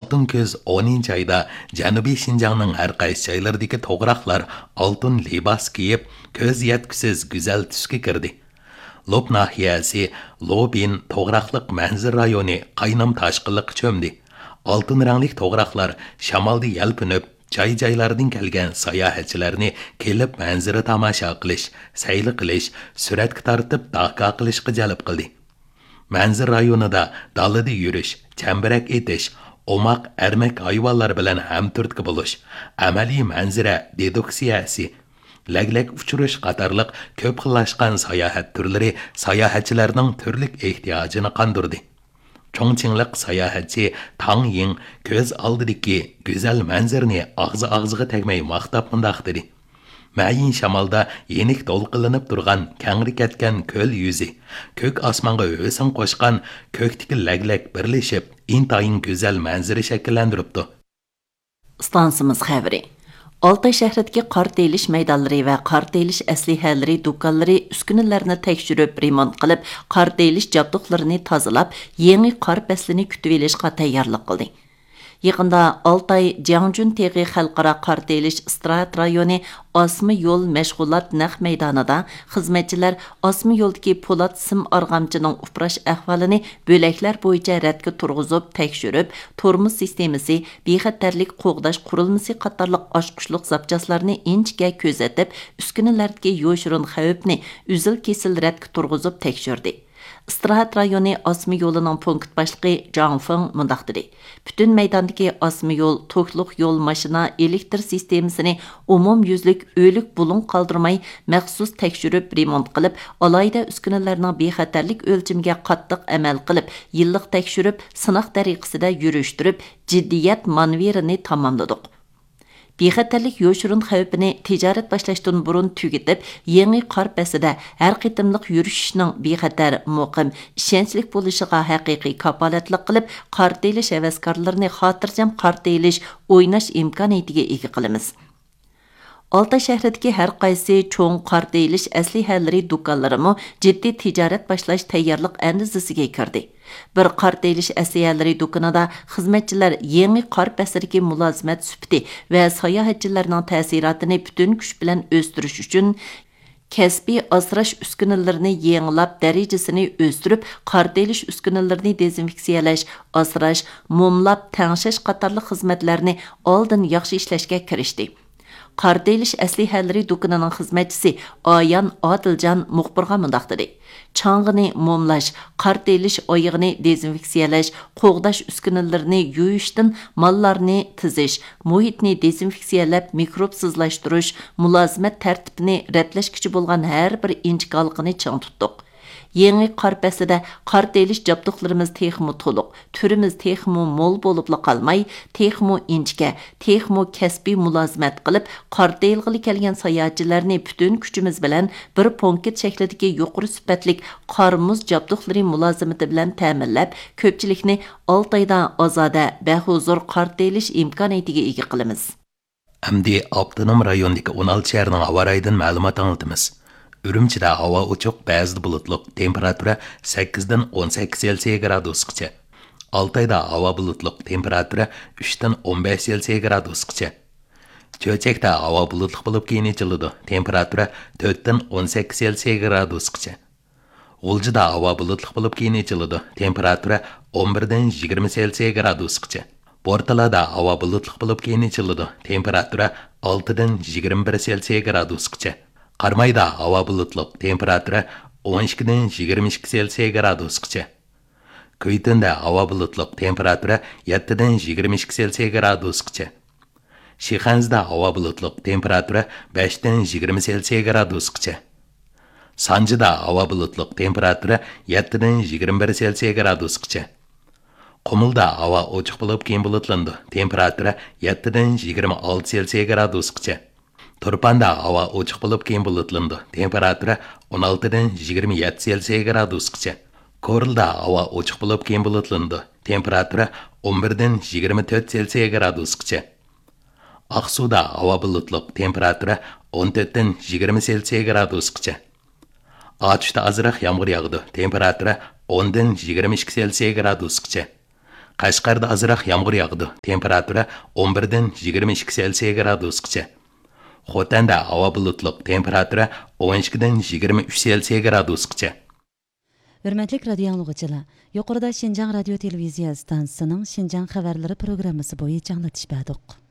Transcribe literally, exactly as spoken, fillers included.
Altın köz o'ninchi ayda Janubiy Şinjanning har qaysi joylaridagi to'g'roqlar oltin libos kiyib, ko'z yetkisiz go'zal tusga kirdi. Lob nahiyasi Lobin to'g'roqliq manzil rayoni qaynam tashqinliq cho'mdi. Oltin rangli to'g'roqlar shamolda yalpinib, joy-joylardan kelgan sayohatchilarni kelib manzara tomosha qilish, sayli qilish, suratga tortib daqqa qilishga jalb qildi. Manzil rayonida dalada yurish, chambarak etish, omaq ermak hayvonlar bilan hamturtki bo'lish, amaliy manzara deduksiyasi, laglag uchirish qatorliq ko'p xillashgan sayohat turlari sayohatchilarning turli ehtiyojini qondirdi. Chongqinglik sayohatchi Tang Ying ko'z oldidagi go'zal manzarani og'zi-og'ziga tegmay maqtab mundaq dedi. Mayin shamolda yenik to'lqinlanib turgan kangri ketgan ko'l yuzi, ko'k osmonga o'sin qo'shgan ko'kdagi laglag birlashib, intayin go'zal manzara shakllantiribdi. Stansimiz xabari. Altay shahridagi qor telish maydonlari va qor telish aslihalari do'konlari uskunalarni tekshirib, remont qilib, qor telish jabduqlarini tozalab, yangi qor faslini kutib olishga tayyorlik qildi. Yaqında Altay Jiangjun Teg'i xalqaro qor telish Strat rayoni Osmi yo'l mashg'ulot naq maydonida xizmatchilar Osmi yo'ldagi Po'lat sim arg'amchining uprash ahvolini bo'laklar bo'yicha radga turg'izib, tekshirib, tormoz sistemasi, bexatarlik qo'g'dash qurilmasi qatorliq oshqushliq zapchaslarni inchga ko'zatib, uskunalardagi yo'shurun xavfni uzil-kesil radga turg'izib tekshirdi. Strat rayoni Osmi yo'lining punkt boshlig'i Zhang Feng mundaq dedi. Bütün maydondagi Osmi yo'l to'qliq yo'l mashina elektr sistemasini umum yuzlik o'lik bulun qoldirmay maxsus tekshirib remont qilib, alayda uskunalarning bexatarlik o'lchimiga qattiq amal qilib, yillik tekshirib, sinoq tariqasida yurishtirib, jiddiyat manverini tamomladik. Bexatarlik yo'shurun xavfini tijorat boshlashdan burun tugatib, yangi qor pasida har qitimliq yurishning bexatar, muqim, ishonchli bo'lishiga haqiqiy kapolatlik qilib, qor telish havaskorlarini xotirjam qor telish, o'ynash imkoniyatiga ega qilamiz. Altay shahridagi har qaysi cho'ng qor telish aslihalari do'konlarimi jiddiy tijorat boshlash tayyorlik andizasiga kirdi. Bir qor telish aslihalari do'konida xizmatchilar yangi qor pasidagi mulozimat sufati va sayohatchilarning ta'sirotini butun kuch bilan o'stirish uchun kasbiy asrash uskunalarini yangilab darajasini o'stirib, qor telish uskunalarini dezinfeksiyalash, asrash, mumlab, tangshash qatorli xizmatlarni oldin yaxshi ishlashga kirishdi. Qor telish aslihalari do'konining xizmatchisi Ayan Odiljon muxbirga mundaq dedi. Chang'ini mumlash, qor telish oyig'ini dezinfeksiyalash, qo'g'dash uskunalarini yuvishdan mallarni tizish, muhitni dezinfeksiyalab mikrobsizlashtirish, mulozimat tartibini radlashkichi bo'lgan har bir inchqalqini chang tutdik. Yangi qor pasida qor telish jabduqlarimiz texmo to'liq, turimiz texmo mo'l bo'libla qolmay, texmo inchga, texmo kasbiy mulozimat qilib, qor telg'ili kelgan sayohatchilarni butun kuchimiz bilan bir ponket shaklidagi yuqori sifatlik qormuz jabduqlari mulozimati bilan ta'minlab, ko'pchilikni Altayda ozoda, bahuzur qor telish imkoniyatiga ega qilamiz. Amdi avtonom rayondagi o'n olti shaharning havo rayidan ma'lumot anglitamiz. Ürümchida havo ochiq, ba'zida bulutliq, temperatura sakkizdan o'n sakkiz Selsiy gradusgacha. Altayda havo bulutliq, temperatura uchdan o'n besh Selsiy gradusgacha. Cho'chakda havo bulutliq bo'lib keyin ichiladi, temperatura to'rtdan o'n sakkiz Selsiy gradusgacha. G'uljida havo bulutliq bo'lib keyin ichiladi, temperatura o'n birdan yigirma Selsiy gradusgacha. Portalada havo bulutliq bo'lib keyin ichiladi, temperatura oltidan yigirma bir Selsiy gradusgacha. Qarmayda havo bulutliq, temperatura o'n ikkidan yigirma ikki Selsiy gradusgacha. Kuytinda havo bulutliq, temperatura yettidan yigirma ikki Selsiy gradusgacha. Shixanzda havo bulutliq, temperatura beshdan yigirma Selsiy gradusgacha. Sanjida havo bulutliq, temperatura yettidan yigirma bir Selsiy gradusgacha. Qumulda havo ochiq bo'lib keyin bulutlandi, temperatura yettidan yigirma olti Selsiy gradusgacha. Turpanda havo ochiq bo'lib keyin bulutlandi, temperatura o'n oltidan yigirma yetti Selsiy gradusgacha. Korilda havo ochiq bo'lib keyin bulutlandi, temperatura o'n birdan yigirma to'rt Selsiy gradusgacha. Aqsuda havo bulutliq, temperatura o'n to'rtdan yigirma Selsiy gradusgacha. Aqshda azroq yomg'ir yog'di, temperatura o'ndan yigirma ikki Selsiy gradusgacha. Qashqarda azroq yomg'ir yog'di. Temperatura o'n birdan yigirma ikki Selsiya gradusgacha. Xotanda havo bulutliq. Temperatura o'n ikkidan yigirma uch Selsiya gradusgacha. Hürmetlik radyo anlıqçılar, yuqorida Şinjan Radio Televiziya stansiyasining Şinjan xabarlari programmasi bo'yicha anglatish berdik.